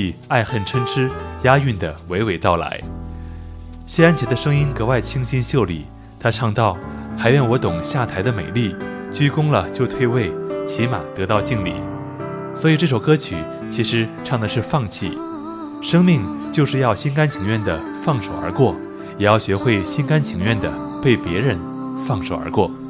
以爱恨嗔痴押韵的娓娓道来。谢安琪的声音格外清新秀丽，她唱道：还愿我懂下台的美丽，鞠躬了就退位，起码得到敬礼。所以这首歌曲其实唱的是放弃，生命就是要心甘情愿地放手而过，也要学会心甘情愿地被别人放手而过。